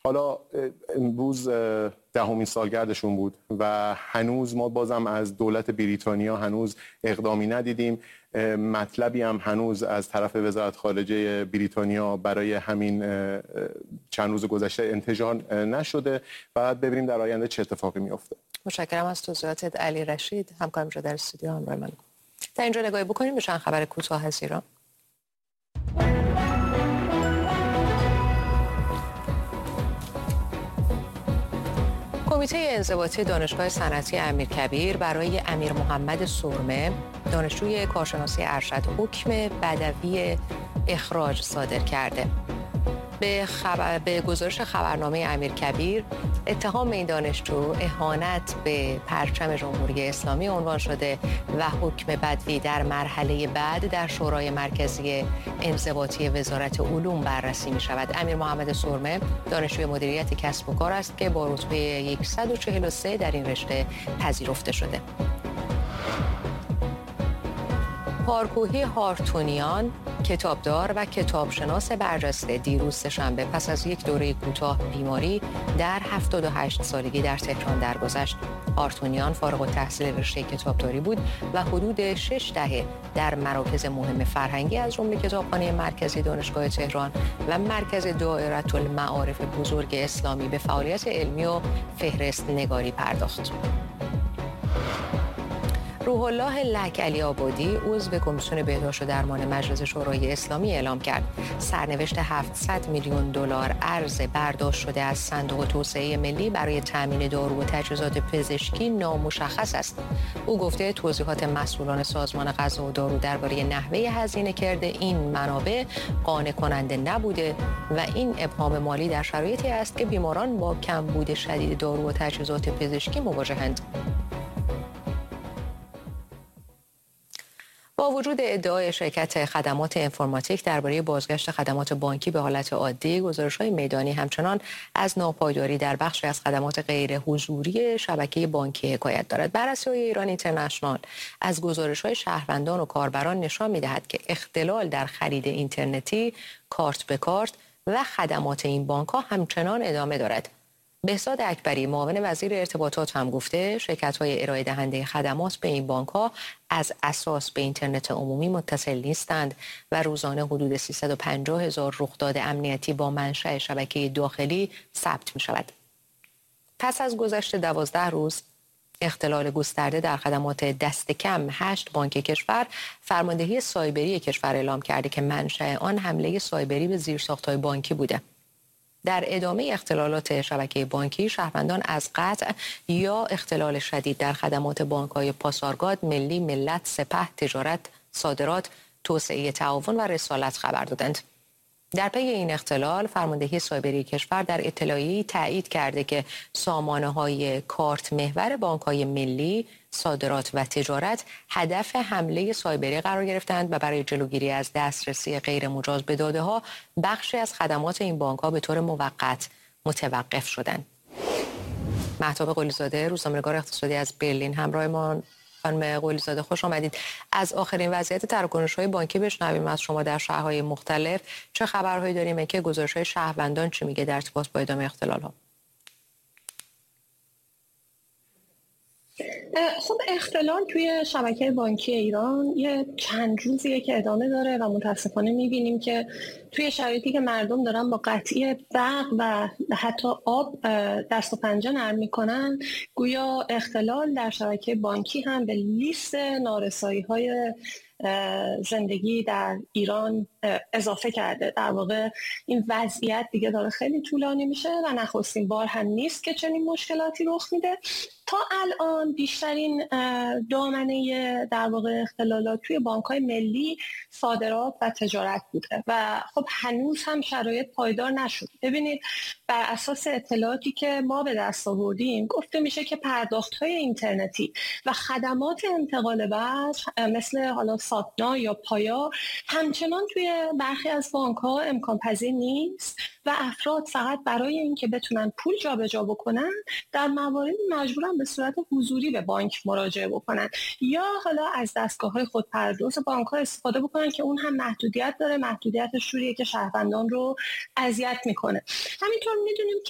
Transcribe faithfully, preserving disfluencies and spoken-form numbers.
حالا امروز دهمین سالگردشون بود و هنوز ما بازم از دولت بریتانیا هنوز اقدامی ندیدیم. مطلبی هم هنوز از طرف وزارت خارجه بریتانیا برای همین چند روز گذشته انتشار نشده. بعد ببینیم در آینده چه اتفاقی میفته. متشکرم از توضیحاتت علی رشید، همکارم رو در استودیو همراه من. تا اینجا نگاهی بکنیم به چند خبر کوتاه از ایران. کمیته انضباطی دانشگاه صنعتی امیرکبیر برای امیر محمد سرمه دانشجوی کارشناسی ارشد حکم بدوی اخراج صادر کرده. به, خبر... به گزارش خبرنامه امیرکبیر اتهام این دانشجو اهانت به پرچم جمهوری اسلامی عنوان شده و حکم بدوی در مرحله بعد در شورای مرکزی انضباطی وزارت علوم بررسی می شود. امیر محمد سرمه دانشجوی مدیریت کسب و کار است که با رتبه صد و چهل و سه در این رشته پذیرفته شده. پارکوهی هارتونیان کتابدار و کتابشناس برجسته دیروز سه‌شنبه پس از یک دوره کوتاه بیماری در هفتاد و هشت سالگی در تهران درگذشت. هارتونیان فارغ التحصیل رشته کتابداری بود و حدود شش دهه در مراکز مهم فرهنگی از جمله کتابخانه مرکزی دانشگاه تهران و مرکز دائره المعارف بزرگ اسلامی به فعالیت علمی و فهرست نگاری پرداخت. روح الله لک علی آبادی عضو کمیسیون بهداشت و درمان مجلس شورای اسلامی اعلام کرد سرنوشت هفتصد میلیون دلار ارز برداشت شده از صندوق توسعه ملی برای تامین دارو و تجهیزات پزشکی نامشخص است. او گفته توضیحات مسئولان سازمان غذا و دارو درباره نحوه هزینه کرده این منابع قانع کننده نبوده و این ابهام مالی در شرایطی است که بیماران با کمبود شدید دارو و تجهیزات پزشکی مواجهند. با وجود ادعای شرکت خدمات انفرماتیک درباره بازگشت خدمات بانکی به حالت عادی، گزارش‌های میدانی همچنان از ناپایداری در بخشی از خدمات غیر حضوری شبکه بانکی حکایت دارد. بررسی‌های ایران اینترنشنال از گزارش‌های شهروندان و کاربران نشان می‌دهد که اختلال در خرید اینترنتی، کارت به کارت و خدمات این بانک‌ها همچنان ادامه دارد. بهزاد اکبری معاون وزیر ارتباطات هم گفته شرکت‌های ارائه دهنده خدمات به این بانک‌ها از اساس به اینترنت عمومی متصل نیستند و روزانه حدود سیصد و پنجاه هزار رخداد امنیتی با منشأ شبکه داخلی ثبت می‌شود. پس از گذشت دوازده روز اختلال گسترده در خدمات دست کم هشت بانک کشور، فرماندهی سایبری کشور اعلام کرده که منشأ آن حمله سایبری به زیرساخت‌های بانکی بوده. در ادامه اختلالات شبکه بانکی، شهروندان از قطع یا اختلال شدید در خدمات بانک‌های پاسارگاد، ملی، ملت، سپه، تجارت، صادرات، توسعه تعاون و رسالت خبر دادند. در پی این اختلال، فرماندهی سایبری کشور در اطلاعیه‌ای تایید کرده که سامانه‌های کارت محور بانک‌های ملی، صادرات و تجارت هدف حمله سایبری قرار گرفتند و برای جلوگیری از دسترسی غیر مجاز به داده‌ها بخشی از خدمات این بانک‌ها به طور موقت متوقف شدند. مهتاب قلی‌زاده، روزنامه‌نگار اقتصادی از برلین همراه ما. خانم قلی‌زاده خوش آمدید. از آخرین وضعیت تراکنش‌های بانکی بشنویم از شما در شهرهای مختلف. چه خبرهایی داریم که گزارش‌های شهروندان چی میگه در ارتباط با ادامه اختلال‌ها؟ خب اختلال توی شبکه بانکی ایران یه چند روزیه که ادامه داره و متاسفانه میبینیم که توی شرایطی که مردم دارن با قطعی برق و حتی آب دست و پنجه نرم میکنن، گویا اختلال در شبکه بانکی هم به لیست نارسایی‌های زندگی در ایران اضافه کرده. در واقع این وضعیت دیگه داره خیلی طولانی میشه و نخستین بار هم نیست که چنین مشکلاتی رخ میده. تا الان بیشترین دامنه در واقع اختلالات توی بانک‌های ملی، صادرات و تجارت بوده و خب هنوز هم شرایط پایدار نشد. ببینید بر اساس اطلاعاتی که ما به دست آوردیم گفته میشه که پرداخت‌های اینترنتی و خدمات انتقال بذر مثل حالا ساتنا یا پایا همچنان توی برخی از بانک‌ها امکان پذیر نیست و افراد فقط برای اینکه بتونن پول جابجا بکنن در موارد مجبورن به صورت حضوری به بانک مراجعه بکنن یا حالا از دستگاه‌های خودپرداز بانک‌ها استفاده بکنن که اون هم محدودیت داره. محدودیتش جوریه که شهروندان رو اذیت میکنه. همینطور میدونیم